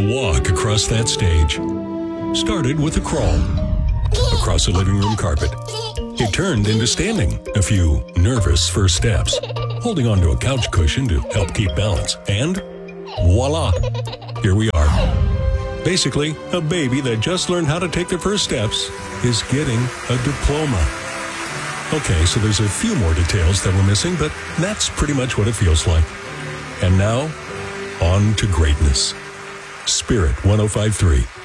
walk across that stage. Started with a crawl across a living room carpet. It turned into standing, a few nervous first steps, holding onto a couch cushion to help keep balance, and voila, here we are. Basically, a baby that just learned how to take their first steps is getting a diploma. Okay, so there's a few more details that we're missing, but that's pretty much what it feels like. And now, on to greatness. Spirit 105.3.